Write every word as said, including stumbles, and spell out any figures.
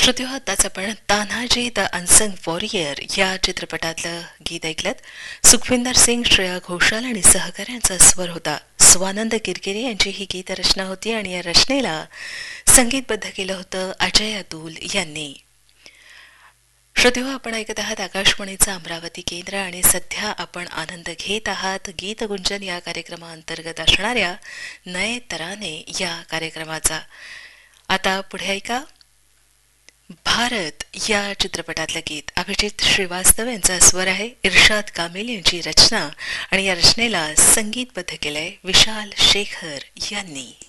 श्रोत्यो आताच आपण Tanhaji the unsung warrior या चित्रपटातलं गीत ऐकलं. सुखविंदर सिंग, श्रेया घोषाल आणि सहकाऱ्यांचा स्वर होता. स्वानंद किरकिरे यांची ही गीत रचना होती आणि या रचनेला संगीतबद्ध केलं होतं अजय अतुल यांनी. श्रोत्यो, आपण ऐकत आहात आकाशवाणीचं अमरावती केंद्र आणि सध्या आपण आनंद घेत आहात गीतगुंजन या कार्यक्रमाअंतर्गत असणाऱ्या नये तराने या कार्यक्रमाचा. आता पुढे ऐका भारत या चित्रपटातलं गीत. अभिजित श्रीवास्तव यांचा स्वर आहे, इर्शाद कामिल यांची रचना आणि या रचनेला संगीतबद्ध केलंय विशाल शेखर यांनी.